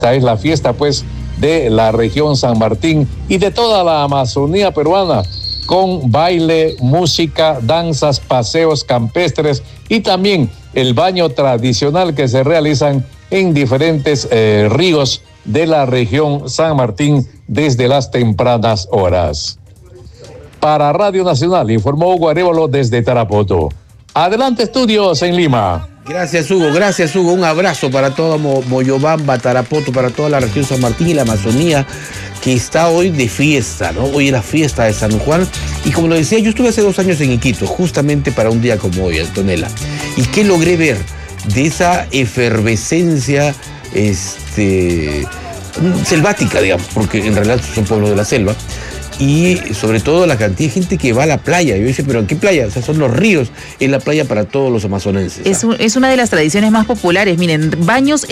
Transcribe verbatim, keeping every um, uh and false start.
Esta es la fiesta, pues, de la región San Martín y de toda la Amazonía peruana, con baile, música, danzas, paseos campestres y también el baño tradicional que se realizan en diferentes eh, ríos de la región San Martín desde las tempranas horas. Para Radio Nacional, informó Hugo Arévalo desde Tarapoto. Adelante, estudios en Lima. Gracias, Hugo. Gracias, Hugo. Un abrazo para toda Mo Moyobamba, Tarapoto, para toda la región San Martín y la Amazonía, que está hoy de fiesta, ¿no? Hoy es la fiesta de San Juan. Y como lo decía, yo estuve hace dos años en Iquitos, justamente para un día como hoy, Antonella. ¿Y qué logré ver? De esa efervescencia este, selvática, digamos, porque en realidad son pueblos de la selva. Y sobre todo la cantidad de gente que va a la playa. Yo dice, ¿pero en qué playa? O sea, son los ríos, es la playa para todos los amazonenses. Es, un, es una de las tradiciones más populares. Miren, baños